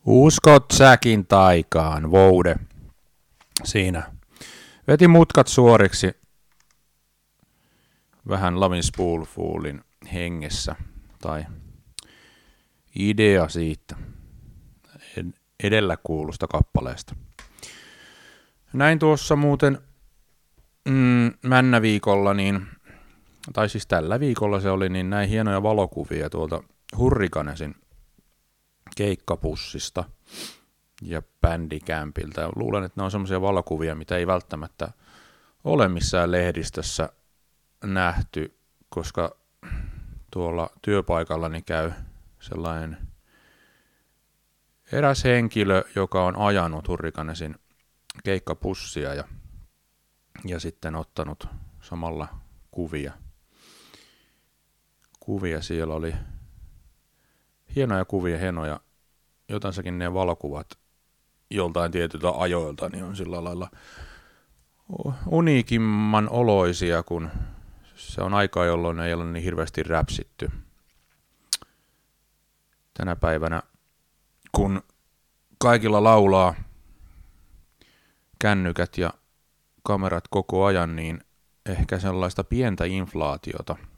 Uskot säkin taikaan, Voude. Siinä. Veti mutkat suoriksi vähän Lavin Spoolfulin hengessä. Tai idea siitä edellä kuulusta kappaleesta. Näin tuossa muuten männäviikolla, tai siis tällä viikolla se oli, niin näin hienoja valokuvia tuolta Hurrikanesin keikkapussista ja bändikämpiltä. Luulen, että ne on semmoisia valokuvia, mitä ei välttämättä ole missään lehdistössä nähty, koska tuolla työpaikallani käy sellainen eräs henkilö, joka on ajanut Hurrikanesin keikkapussia ja sitten ottanut samalla kuvia. Siellä oli hienoja kuvia, hienoja, jotensakin ne valokuvat joltain tietyltä ajoilta, niin on sillä lailla uniikimman oloisia, kun se on aikaa, jolloin ei ole niin hirveästi räpsitty. Tänä päivänä, kun kaikilla laulaa kännykät ja kamerat koko ajan, niin ehkä sellaista pientä inflaatiota